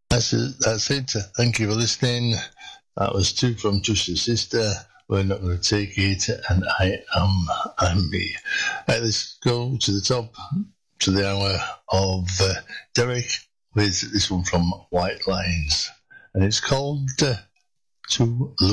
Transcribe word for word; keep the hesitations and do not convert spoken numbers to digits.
That's it. That's it. Thank you for listening. That was two from Twisted Sister. We're not going to take it, and I am I'm me. Right, let's go to the top, to the hour of uh, Derek with this one from White Lines, and it's called uh, To